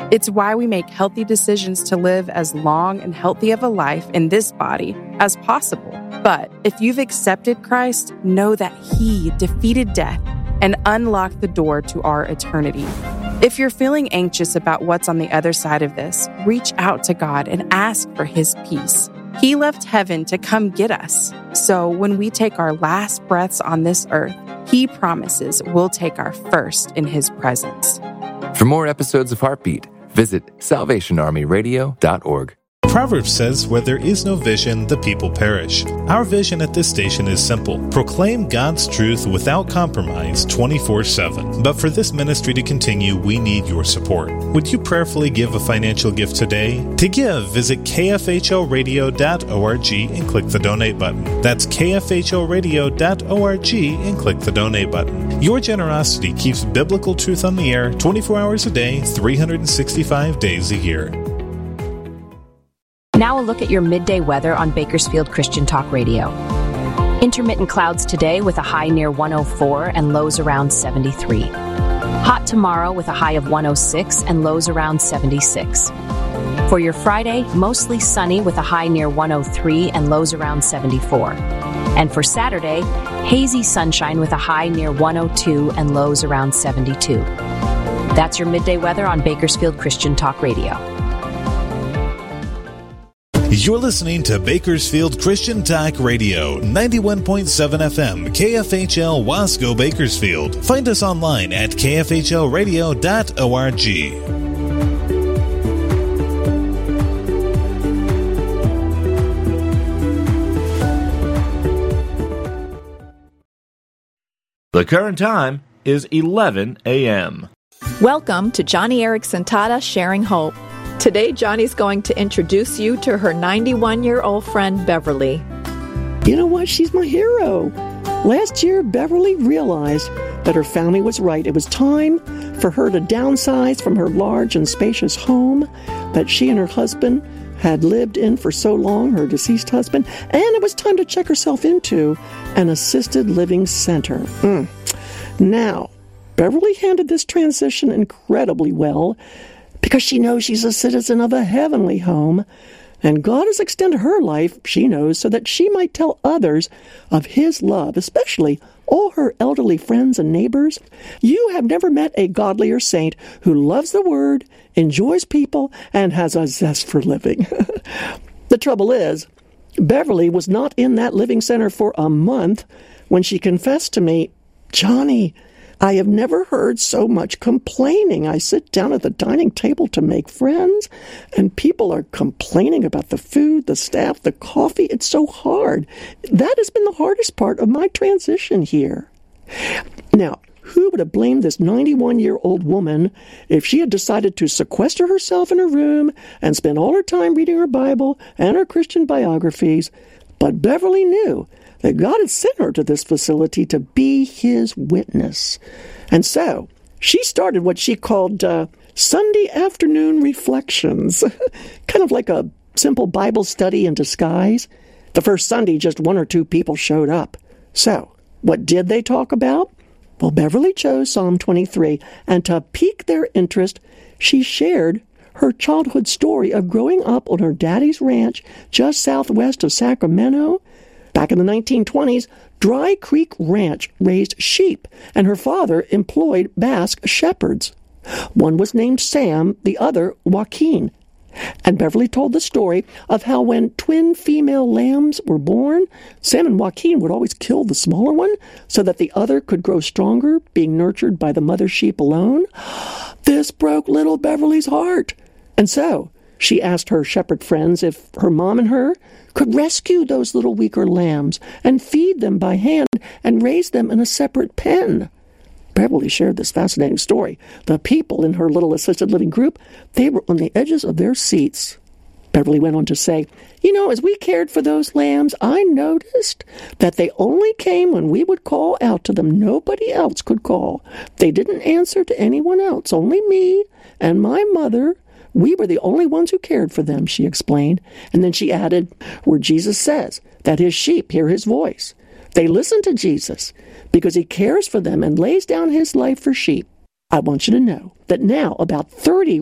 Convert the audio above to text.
It's why we make healthy decisions to live as long and healthy of a life in this body as possible. But if you've accepted Christ, know that He defeated death and unlocked the door to our eternity. If you're feeling anxious about what's on the other side of this, reach out to God and ask for His peace. He left heaven to come get us. So when we take our last breaths on this earth, He promises we'll take our first in His presence. For more episodes of Heartbeat, visit salvationarmyradio.org. Proverbs says, where there is no vision, the people perish. Our vision at this station is simple. Proclaim God's truth without compromise 24/7. But for this ministry to continue, we need your support. Would you prayerfully give a financial gift today? To give, visit kfhoradio.org and click the donate button. That's kfhoradio.org and click the donate button. Your generosity keeps biblical truth on the air 24 hours a day, 365 days a year. Now a look at your midday weather on Bakersfield Christian Talk Radio. Intermittent clouds today with a high near 104 and lows around 73. Hot tomorrow with a high of 106 and lows around 76. For your Friday, mostly sunny with a high near 103 and lows around 74. And for Saturday, hazy sunshine with a high near 102 and lows around 72. That's your midday weather on Bakersfield Christian Talk Radio. You're listening to Bakersfield Christian Talk Radio, 91.7 FM, KFHL Wasco, Bakersfield. Find us online at kfhlradio.org. The current time is 11 a.m. Welcome to Joni Eareckson Tada Sharing Hope. Today, Johnny's going to introduce you to her 91-year-old friend, Beverly. You know what? She's my hero. Last year, Beverly realized that her family was right. It was time for her to downsize from her large and spacious home that she and her husband had lived in for so long, her deceased husband, and it was time to check herself into an assisted living center. Now, Beverly handled this transition incredibly well, because she knows she's a citizen of a heavenly home, and God has extended her life, she knows, so that she might tell others of His love, especially all her elderly friends and neighbors. You have never met a godlier saint who loves the Word, enjoys people, and has a zest for living. The trouble is, Beverly was not in that living center for a month when she confessed to me, "Johnny, I have never heard so much complaining. I sit down at the dining table to make friends, and people are complaining about the food, the staff, the coffee. It's so hard." That has been the hardest part of my transition here. Now, who would have blamed this 91-year-old woman if she had decided to sequester herself in her room and spend all her time reading her Bible and her Christian biographies? But Beverly knew that God had sent her to this facility to be His witness. And so, she started what she called Sunday afternoon reflections, kind of like a simple Bible study in disguise. The first Sunday, just one or two people showed up. So, what did they talk about? Well, Beverly chose Psalm 23, and to pique their interest, she shared her childhood story of growing up on her daddy's ranch just southwest of Sacramento. Back in the 1920s, Dry Creek Ranch raised sheep, and her employed employed Basque shepherds. One was named Sam, the other Joaquin. And Beverly told the story of how when twin female lambs were born, Sam and Joaquin would always kill the smaller one so that the other could grow stronger, being nurtured by the mother sheep alone. This broke little Beverly's heart. And so she asked her shepherd friends if her mom and her could rescue those little weaker lambs and feed them by hand and raise them in a separate pen. Beverly shared this fascinating story. The people in her little assisted living group, they were on the edges of their seats. Beverly went on to say, "You know, as we cared for those lambs, I noticed that they only came when we would call out to them. Nobody else could call. They didn't answer to anyone else, only me and my mother. We were the only ones who cared for them," she explained. And then she added, where Jesus says that His sheep hear His voice. They listen to Jesus because He cares for them and lays down His life for sheep. I want you to know that now about 30